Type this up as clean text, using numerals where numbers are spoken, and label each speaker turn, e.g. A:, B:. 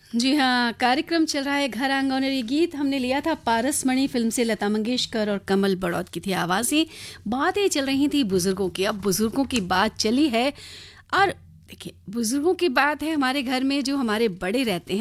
A: जी हाँ, कार्यक्रम चल रहा है घर आंगन और ये गीत हमने लिया था पारसमणि फिल्म से। लता मंगेशकर और कमल बड़ौत की थी आवाज़ें। बातें चल रही थी बुजुर्गों की। अब बुजुर्गों की बात चली है और देखिए, बुजुर्गों की बात है हमारे घर में जो हमारे बड़े रहते हैं।